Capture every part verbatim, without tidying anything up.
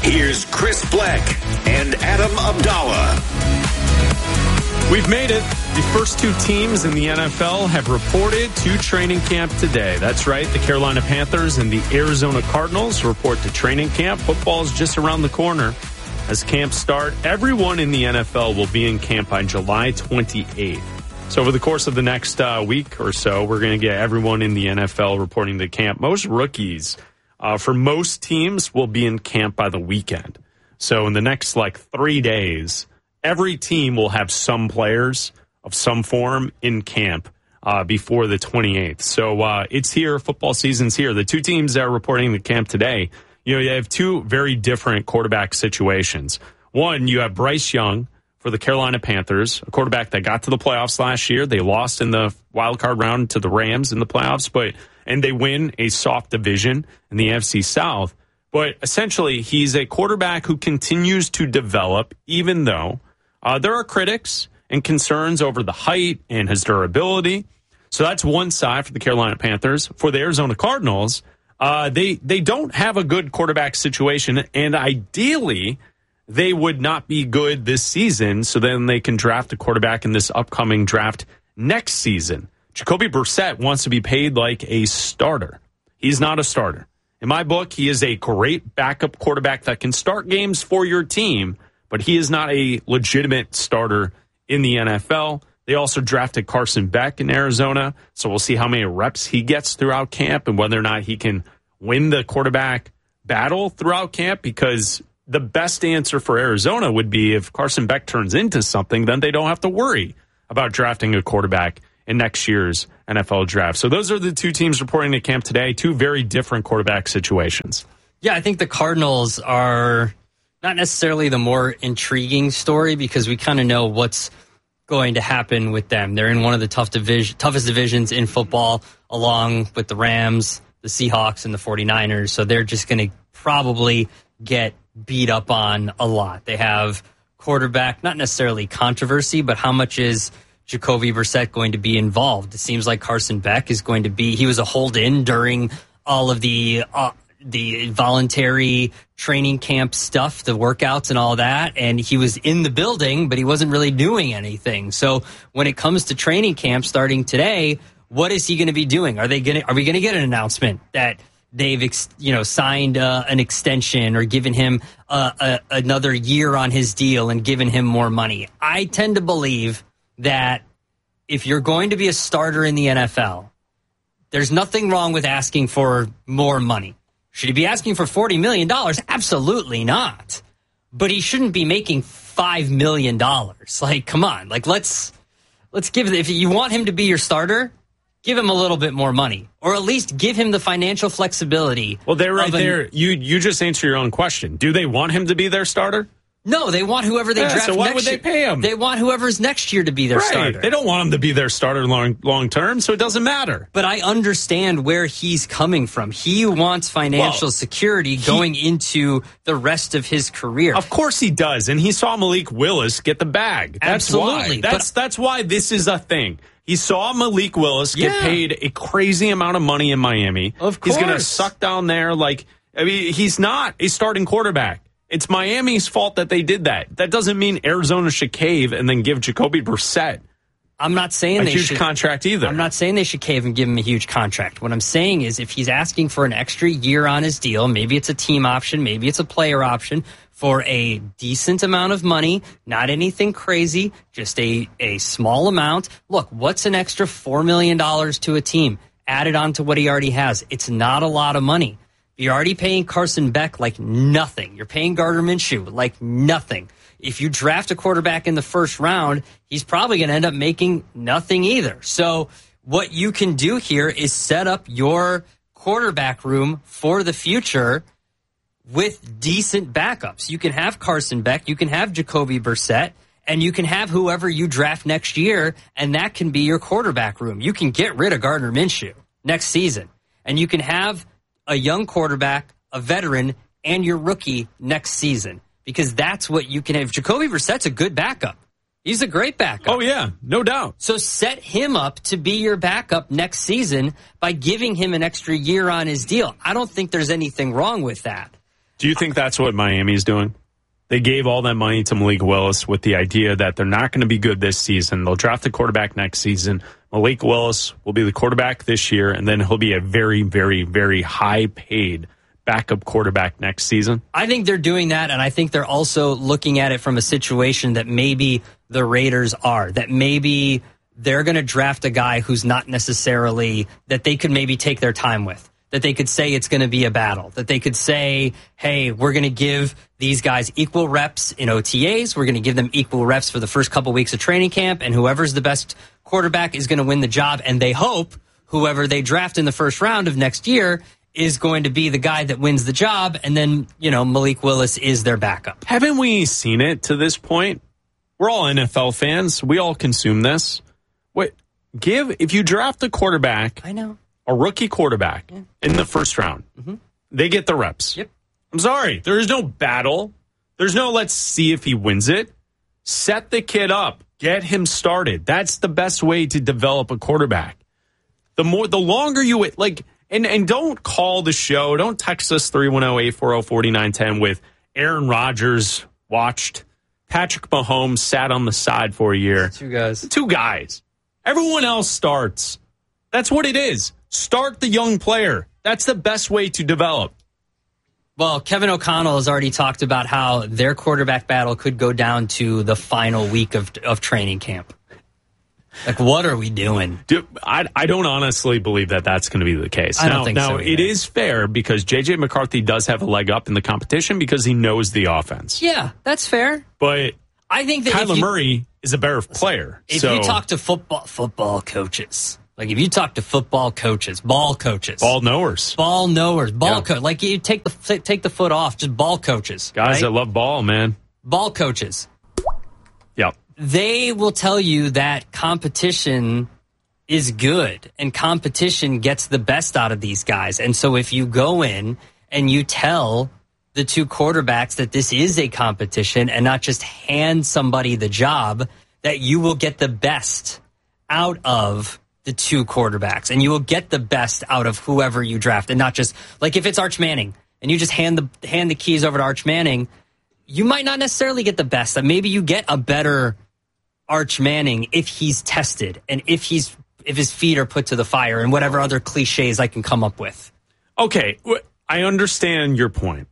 Here's Chris Black and Adam Abdallah. We've made it. The first two teams in the N F L have reported to training camp today. That's right. The Carolina Panthers and the Arizona Cardinals report to training camp. Football is just around the corner. As camps start, everyone in the N F L will be in camp by July twenty-eighth. So over the course of the next uh, week or so, we're going to get everyone in the N F L reporting to camp. Most rookies uh, for most teams will be in camp by the weekend. So in the next like three days, every team will have some players of some form in camp uh, before the twenty-eighth. So uh, it's here. Football season's here. The two teams that are reporting to camp today, you know, you have two very different quarterback situations. One, you have Bryce Young for the Carolina Panthers, a quarterback that got to the playoffs last year. They lost in the wild card round to the Rams in the playoffs, but and they win a soft division in the A F C South. But essentially, he's a quarterback who continues to develop, even though uh, there are critics and concerns over the height and his durability. So that's one side for the Carolina Panthers. For the Arizona Cardinals, uh, they they don't have a good quarterback situation, and ideally, they would not be good this season, so then they can draft a quarterback in this upcoming draft next season. Jacoby Brissett wants to be paid like a starter. He's not a starter. In my book, he is a great backup quarterback that can start games for your team, but he is not a legitimate starter in the N F L. They also drafted Carson Beck in Arizona, so we'll see how many reps he gets throughout camp and whether or not he can win the quarterback battle throughout camp, because the best answer for Arizona would be if Carson Beck turns into something, then they don't have to worry about drafting a quarterback in next year's N F L draft. So those are the two teams reporting to camp today, two very different quarterback situations. Yeah, I think the Cardinals are not necessarily the more intriguing story because we kind of know what's going to happen with them. They're in one of the tough division, toughest divisions in football, along with the Rams, the Seahawks, and the forty-niners. So they're just going to probably get beat up on a lot. They have quarterback, not necessarily controversy, but how much is Jacoby Brissett going to be involved? It seems like Carson Beck is going to be, he was a hold-in during all of the uh, the voluntary training camp stuff, the workouts and all that, and he was in the building, but he wasn't really doing anything. So when it comes to training camp starting today, what is he going to be doing? Are they going to, are we going to get an announcement that they've, ex, you know, signed uh, an extension or given him uh, a, another year on his deal and given him more money? I tend to believe that if you're going to be a starter in the N F L, there's nothing wrong with asking for more money. Should he be asking for forty million dollars? Absolutely not. But he shouldn't be making five million dollars. Like, come on. Like, let's let's give it. If you want him to be your starter, give him a little bit more money, or at least give him the financial flexibility. Well, they're right there. You you just answer your own question. Do they want him to be their starter? No, they want whoever they yeah, draft so why next would they year. pay him? They want whoever's next year to be their right. starter. They don't want him to be their starter long long term, so it doesn't matter. But I understand where he's coming from. He wants financial well, security he, going into the rest of his career. Of course he does, and he saw Malik Willis get the bag. That's Absolutely. why. That's but, that's why this is a thing. He saw Malik Willis get yeah. paid a crazy amount of money in Miami. Of course. He's going to suck down there like I mean, he's not a starting quarterback. It's Miami's fault that they did that. That doesn't mean Arizona should cave and then give Jacoby Brissett I'm not saying a they huge should, contract either. I'm not saying they should cave and give him a huge contract. What I'm saying is if he's asking for an extra year on his deal, maybe it's a team option, maybe it's a player option for a decent amount of money, not anything crazy, just a, a small amount. Look, what's an extra four million dollars to a team added on to what he already has? It's not a lot of money. You're already paying Carson Beck like nothing. You're paying Gardner Minshew like nothing. If you draft a quarterback in the first round, he's probably going to end up making nothing either. So what you can do here is set up your quarterback room for the future with decent backups. You can have Carson Beck, you can have Jacoby Brissett, and you can have whoever you draft next year, and that can be your quarterback room. You can get rid of Gardner Minshew next season, and you can have a young quarterback, a veteran, and your rookie next season, because that's what you can have. Jacoby Brissett's a good backup. He's a great backup. Oh, yeah, no doubt. So set him up to be your backup next season by giving him an extra year on his deal. I don't think there's anything wrong with that. Do you think that's what Miami's doing? They gave all that money to Malik Willis with the idea that they're not going to be good this season. They'll draft a quarterback next season. Malik Willis will be the quarterback this year, and then he'll be a very, very, very high-paid backup quarterback next season. I think they're doing that, and I think they're also looking at it from a situation that maybe the Raiders are, that maybe they're going to draft a guy who's not necessarily, that they could maybe take their time with, that they could say it's going to be a battle, that they could say, hey, we're going to give these guys equal reps in O T As, we're going to give them equal reps for the first couple weeks of training camp, and whoever's the best quarterback is going to win the job, and they hope whoever they draft in the first round of next year is going to be the guy that wins the job, and then, you know, Malik Willis is their backup. Haven't we seen it to this point? We're all N F L fans. We all consume this. What give if you draft a quarterback, I know, a rookie quarterback yeah. in the first round, mm-hmm. they get the reps. Yep. I'm sorry. There is no battle. There's no let's see if he wins it. Set the kid up. Get him started. That's the best way to develop a quarterback. The more, the longer you wait, like. And and don't call the show. Don't text us three one zero, eight four zero, four nine one zero with Aaron Rodgers watched, Patrick Mahomes sat on the side for a year. Two guys. Two guys. Everyone else starts. That's what it is. Start the young player. That's the best way to develop. Well, Kevin O'Connell has already talked about how their quarterback battle could go down to the final week of of training camp. Like, what are we doing? Dude, I, I don't honestly believe that that's going to be the case. I now, don't think now so. Now, it is fair because J J McCarthy does have a leg up in the competition because he knows the offense. Yeah, that's fair. But I think that Kyler you, Murray is a better player. If so. you talk to football football coaches, like if you talk to football coaches, ball coaches, ball knowers, ball knowers, ball yeah. coach, like you take the take the foot off, just ball coaches, guys right? that love ball, man, ball coaches. Yep. They will tell you that competition is good and competition gets the best out of these guys. And so if you go in and you tell the two quarterbacks that this is a competition and not just hand somebody the job, that you will get the best out of the two quarterbacks and you will get the best out of whoever you draft, and not just like if it's Arch Manning and you just hand the hand the keys over to Arch Manning, you might not necessarily get the best. Maybe you get a better Arch Manning if he's tested and if he's if his feet are put to the fire and whatever other cliches I can come up with. Okay, I understand your point.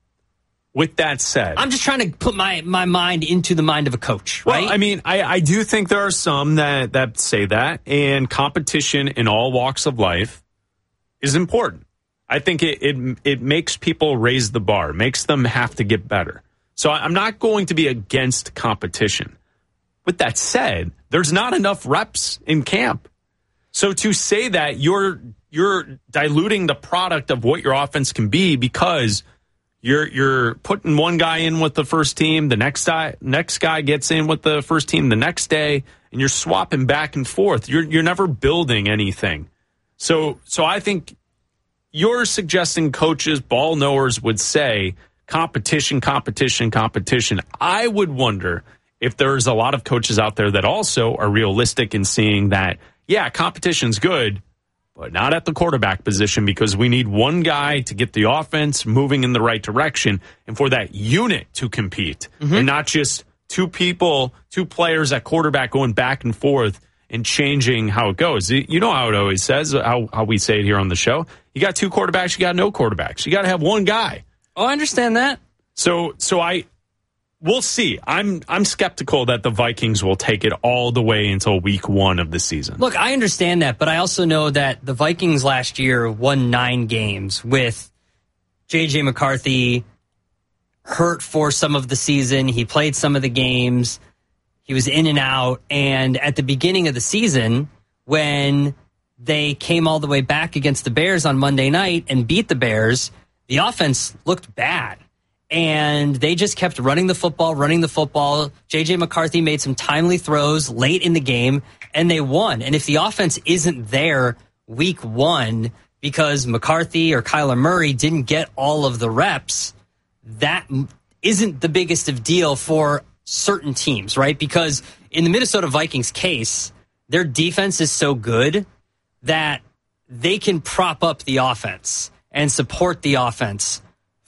With that said, I'm just trying to put my, my mind into the mind of a coach, right? Well, I mean, I, I do think there are some that, that say that, and competition in all walks of life is important. I think it, it it makes people raise the bar, makes them have to get better. So I'm not going to be against competition. With that said, there's not enough reps in camp. So to say that you're you're diluting the product of what your offense can be because you're you're putting one guy in with the first team, the next guy next guy gets in with the first team the next day, and you're swapping back and forth. You're you're never building anything. So so I think you're suggesting coaches, ball knowers would say competition, competition, competition. I would wonder if there's a lot of coaches out there that also are realistic in seeing that, yeah, competition's good, but not at the quarterback position because we need one guy to get the offense moving in the right direction and for that unit to compete, mm-hmm. and not just two people, two players at quarterback going back and forth and changing how it goes. You know how it always says, how, how we say it here on the show. You got two quarterbacks, you got no quarterbacks. You got to have one guy. Oh, I understand that. So, so I, we'll see. I'm, I'm skeptical that the Vikings will take it all the way until week one of the season. Look, I understand that, but I also know that the Vikings last year won nine games with J J McCarthy hurt for some of the season. He played some of the games. He was in and out. And at the beginning of the season, when they came all the way back against the Bears on Monday night and beat the Bears, the offense looked bad. And they just kept running the football, running the football. J J McCarthy made some timely throws late in the game, and they won. And if the offense isn't there week one because McCarthy or Kyler Murray didn't get all of the reps, that isn't the biggest of deal for certain teams, right? Because in the Minnesota Vikings case, their defense is so good that they can prop up the offense and support the offense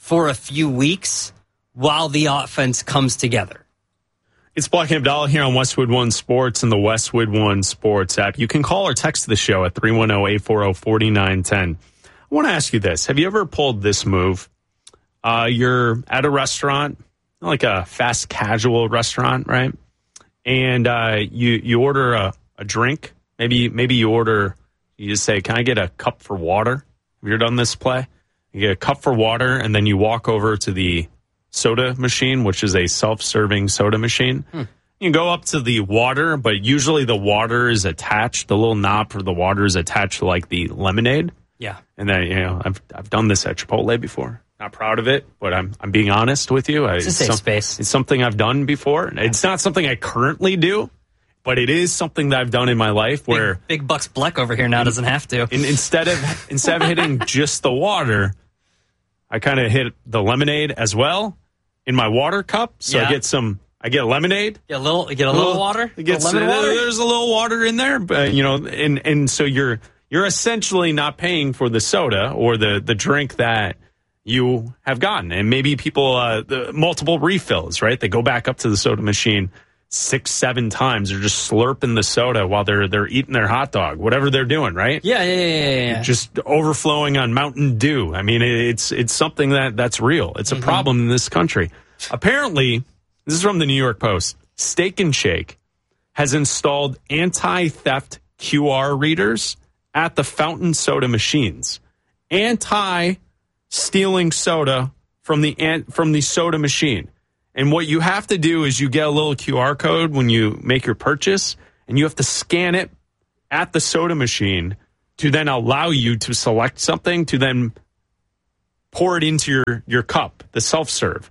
for a few weeks while the offense comes together. It's Black and Abdallah here on Westwood One Sports and the Westwood One Sports app. You can call or text the show at three one zero, eight four zero, four nine one zero. I want to ask you this. Have you ever pulled this move? Uh, you're at a restaurant, like a fast casual restaurant, right? And uh, you you order a, a drink. Maybe maybe you order, you just say, can I get a cup for water? Have you ever done this play? You get a cup for water, and then you walk over to the soda machine, which is a self-serving soda machine. Hmm. You go up to the water, but usually the water is attached. The little knob for the water is attached to like the lemonade. Yeah. And then, you know, I've I've done this at Chipotle before. Not proud of it, but I'm I'm being honest with you. It's a safe some, space. It's something I've done before. It's not something I currently do, but it is something that I've done in my life where Big, Big Bucks Bleck over here now doesn't have to. In, instead of instead of hitting just the water, I kind of hit the lemonade as well in my water cup. So Yeah. I get some. I get lemonade. Get a little, get a little, little water. It gets, lemon water. There's a little water in there, but you know, and and so you're you're essentially not paying for the soda or the the drink that you have gotten. And maybe people uh, the multiple refills, right? They go back up to the soda machine six, seven times. They're just slurping the soda while they're they're eating their hot dog, whatever they're doing, right? Yeah, yeah, yeah, yeah, yeah. Just overflowing on Mountain Dew. I mean, it's it's something that that's real. It's a mm-hmm. problem in this country. Apparently, this is from the New York Post. Steak and Shake has installed anti-theft Q R readers at the fountain soda machines. Anti-stealing soda from the from the soda machine. And what you have to do is you get a little Q R code when you make your purchase, and you have to scan it at the soda machine to then allow you to select something to then pour it into your, your cup, the self-serve.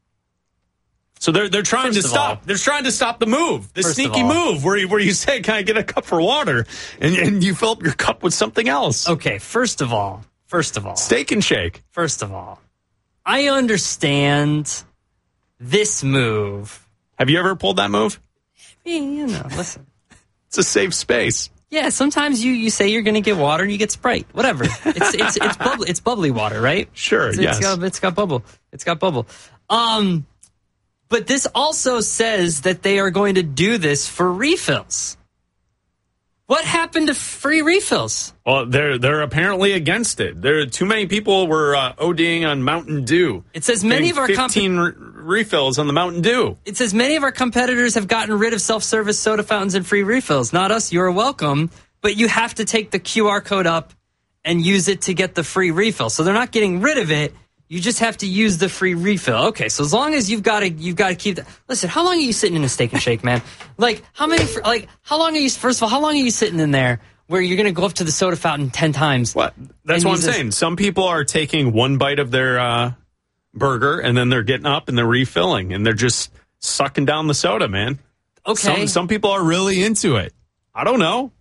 So they're they're trying First to stop. all, they're trying to stop the move, the sneaky all, move, where you, where you say, "Can I get a cup for water?" and and you fill up your cup with something else. Okay, first of all, first of all, Steak and Shake. First of all, I understand this move. Have you ever pulled that move? I mean, you know, listen. It's a safe space. Yeah, sometimes you, you say you're going to get water and you get Sprite. Whatever. It's it's it's bubbly, it's bubbly water, right? Sure. It's, yes. It's got, it's got bubble. It's got bubble. Um. But this also says that they are going to do this for refills. What happened to free refills? Well, they're they're apparently against it. There, too many people were uh, ODing on Mountain Dew. It says many of our fifteen comp- re- refills on the Mountain Dew. It says many of our competitors have gotten rid of self-service soda fountains and free refills. Not us. You're welcome, but you have to take the Q R code up and use it to get the free refill. So they're not getting rid of it. You just have to use the free refill. Okay, so as long as you've got to, you've got to keep that. Listen, how long are you sitting in a Steak and Shake, man? Like, how many? Like, how long are you? First of all, how long are you sitting in there where you're going to go up to the soda fountain ten times? What? That's what I'm saying. Some people are taking one bite of their uh, burger and then they're getting up and they're refilling and they're just sucking down the soda, man. Okay. Some some people are really into it. I don't know.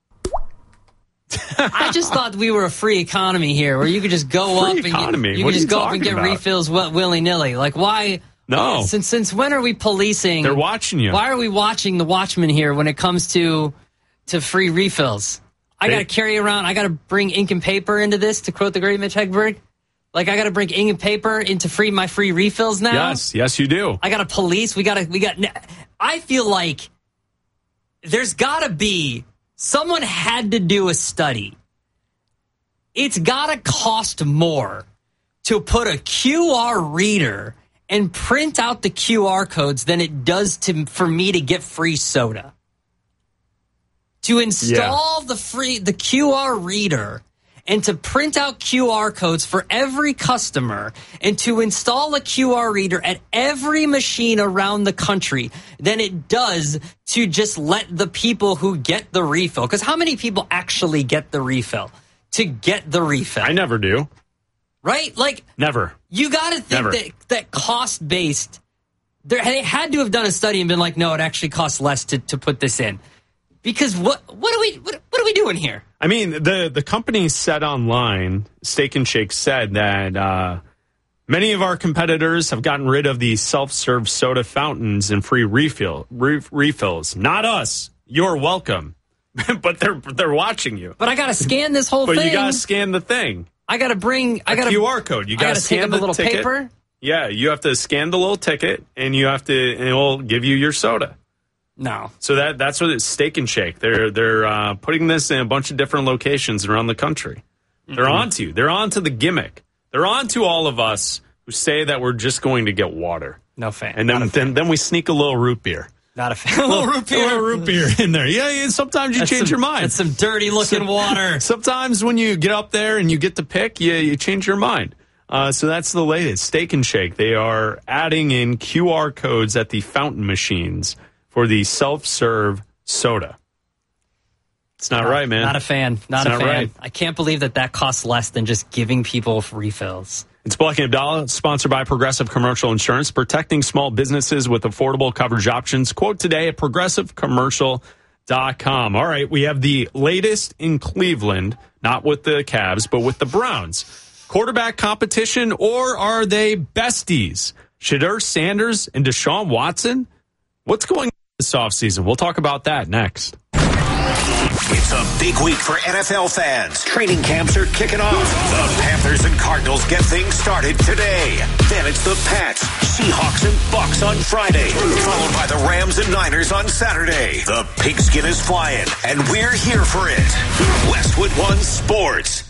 I just thought we were a free economy here, where you could just go free up and economy? get, you what could just you go up and get about? refills willy nilly. Like, why? No. Since since when are we policing? They're watching you. Why are we watching the Watchmen here when it comes to to free refills? I got to carry around. I got to bring ink and paper into this, to quote the great Mitch Hedberg. Like, I got to bring ink and paper into free my free refills now. Yes, yes, you do. I got to police. We got to. We got. I feel like there's got to be someone had to do a study. It's got to cost more to put a Q R reader and print out the Q R codes than it does to for me to get free soda. To install yeah. the free the Q R reader and to print out Q R codes for every customer and to install a Q R reader at every machine around the country than it does to just let the people who get the refill. Because how many people actually get the refill? To get the refill. I never do. Right? Like, never. You got to think never. that, that cost-based, they had to have done a study and been like, no, it actually costs less to, to put this in. Because what what are we what, what are we doing here? I mean, the, the company said online, Steak and Shake said that uh, many of our competitors have gotten rid of the self-serve soda fountains and free refill re- refills. Not us. You're welcome. But they're they're watching you. But I got to scan this whole but thing. But you got to scan the thing. I got to bring I got a Q R code. You got to take up a little ticket. paper. Yeah, you have to scan the little ticket, and you have to, and it will give you your soda. No. So that that's what it's Steak and Shake. They're they're uh, putting this in a bunch of different locations around the country. Mm-hmm. They're on to you. They're on to the gimmick. They're on to all of us who say that we're just going to get water. No fan. And then then, then we sneak a little root beer. Not a fan. A little root beer. A little root beer in there. Yeah, yeah sometimes you that's change some, your mind. It's some dirty looking water. Sometimes when you get up there and you get to pick, you, you change your mind. Uh, so that's the latest. Steak and Shake. They are adding in Q R codes at the fountain machines for the self-serve soda. It's not, not right, man. Not a fan. Not it's a not fan. Right. I can't believe that that costs less than just giving people refills. It's Black and Abdallah, sponsored by Progressive Commercial Insurance, protecting small businesses with affordable coverage options. Quote today at progressive commercial dot com. All right, we have the latest in Cleveland, not with the Cavs, but with the Browns. Quarterback competition, or are they besties? Shedeur Sanders and Deshaun Watson? What's going on this offseason? We'll talk about that next. It's a big week for N F L fans. Training camps are kicking off. The Panthers and Cardinals get things started today. Then it's the Pats, Seahawks, and Bucks on Friday, followed by the Rams and Niners on Saturday. The pigskin is flying, and we're here for it. Westwood One Sports.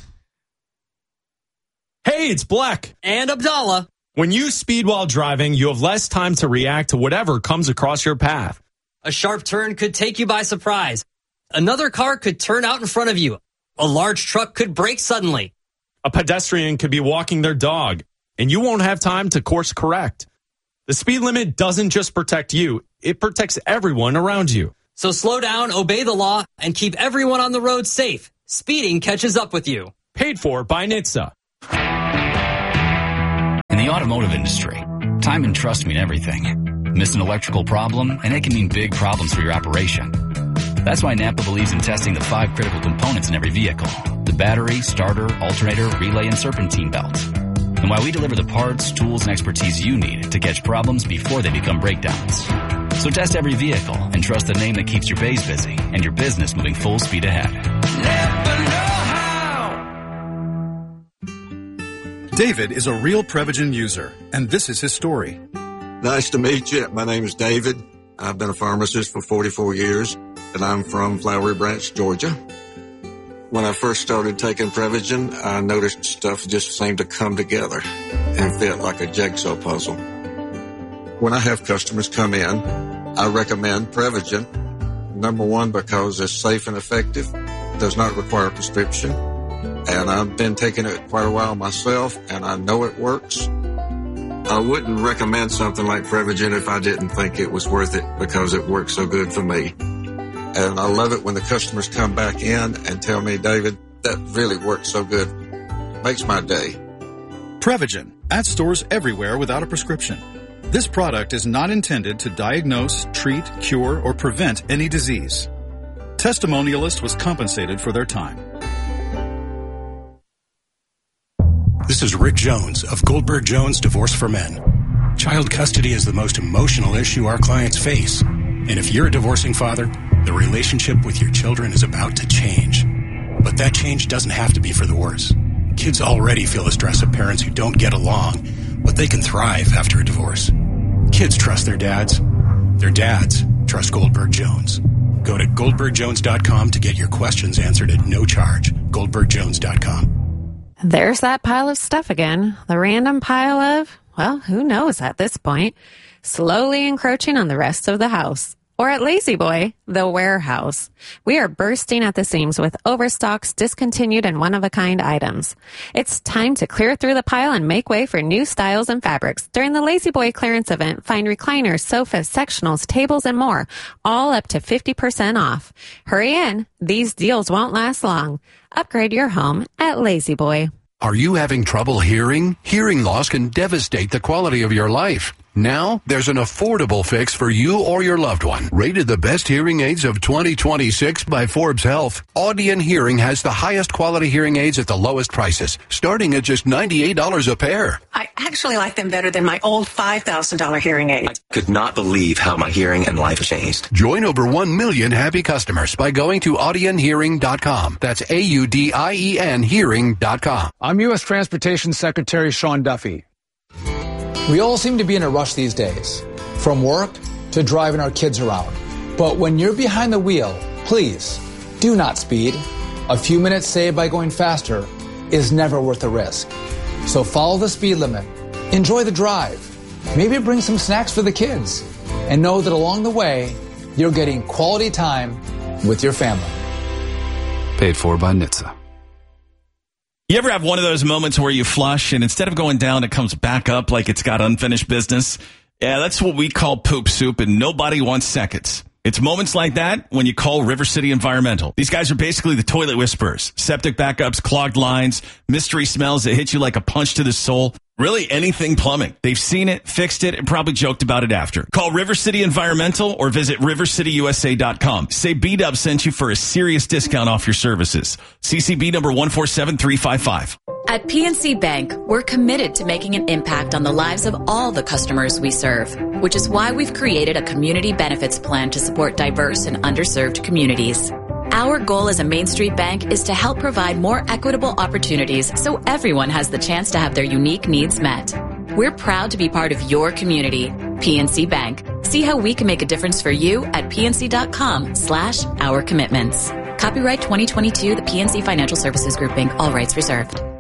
Hey, it's Black and Abdallah. When you speed while driving, you have less time to react to whatever comes across your path. A sharp turn could take you by surprise. Another car could turn out in front of you. A large truck could brake suddenly. A pedestrian could be walking their dog, and you won't have time to course correct. The speed limit doesn't just protect you, it protects everyone around you. So slow down, obey the law, and keep everyone on the road safe. Speeding catches up with you. Paid for by N H T S A. In the automotive industry, time and trust mean everything. Miss an electrical problem, and it can mean big problems for your operation. That's why Napa believes in testing the five critical components in every vehicle: the battery, starter, alternator, relay, and serpentine belt. And why we deliver the parts, tools, and expertise you need to catch problems before they become breakdowns. So test every vehicle and trust the name that keeps your bays busy and your business moving full speed ahead. Napa know-how. David is a real Prevagen user, and this is his story. Nice to meet you. My name is David. I've been a pharmacist for forty-four years, and I'm from Flowery Branch, Georgia. When I first started taking Prevagen, I noticed stuff just seemed to come together and fit like a jigsaw puzzle. When I have customers come in, I recommend Prevagen. Number one, because it's safe and effective, does not require a prescription, and I've been taking it quite a while myself, and I know it works. I wouldn't recommend something like Prevagen if I didn't think it was worth it because it works so good for me. And I love it when the customers come back in and tell me, David, that really works so good. Makes my day. Prevagen, at stores everywhere without a prescription. This product is not intended to diagnose, treat, cure, or prevent any disease. Testimonialist was compensated for their time. This is Rick Jones of Goldberg Jones Divorce for Men. Child custody is the most emotional issue our clients face. And if you're a divorcing father, the relationship with your children is about to change. But that change doesn't have to be for the worse. Kids already feel the stress of parents who don't get along, but they can thrive after a divorce. Kids trust their dads. Their dads trust Goldberg Jones. Go to goldberg jones dot com to get your questions answered at no charge. goldberg jones dot com. There's that pile of stuff again. The random pile of, well, who knows at this point, slowly encroaching on the rest of the house. Or at La-Z-Boy, the warehouse. We are bursting at the seams with overstocks, discontinued, and one-of-a-kind items. It's time to clear through the pile and make way for new styles and fabrics. During the La-Z-Boy clearance event, find recliners, sofas, sectionals, tables, and more, all up to fifty percent off. Hurry in. These deals won't last long. Upgrade your home at La-Z-Boy. Are you having trouble hearing? Hearing loss can devastate the quality of your life. Now, there's an affordable fix for you or your loved one. Rated the best hearing aids of twenty twenty-six by Forbes Health, Audion Hearing has the highest quality hearing aids at the lowest prices, starting at just ninety-eight dollars a pair. I actually like them better than my old five thousand dollars hearing aid. I could not believe how my hearing and life changed. Join over one million happy customers by going to audion hearing dot com. That's A U D I E N hearing dot com. I'm U S Transportation Secretary Sean Duffy. We all seem to be in a rush these days, from work to driving our kids around. But when you're behind the wheel, please do not speed. A few minutes saved by going faster is never worth the risk. So follow the speed limit, enjoy the drive, maybe bring some snacks for the kids, and know that along the way, you're getting quality time with your family. Paid for by N H T S A. You ever have one of those moments where you flush and instead of going down, it comes back up like it's got unfinished business? Yeah, that's what we call poop soup, and nobody wants seconds. It's moments like that when you call River City Environmental. These guys are basically the toilet whisperers. Septic backups, clogged lines, mystery smells that hit you like a punch to the soul. Really anything plumbing. They've seen it, fixed it, and probably joked about it after. Call River City Environmental or visit river city u s a dot com. Say B-Dub sent you for a serious discount off your services. C C B number one four seven three five five. At P N C Bank, we're committed to making an impact on the lives of all the customers we serve, which is why we've created a community benefits plan to support diverse and underserved communities. Our goal as a Main Street bank is to help provide more equitable opportunities so everyone has the chance to have their unique needs met. We're proud to be part of your community. P N C Bank. See how we can make a difference for you at pnc.com slash our commitments. Copyright twenty twenty-two, the P N C Financial Services Grouping. All rights reserved.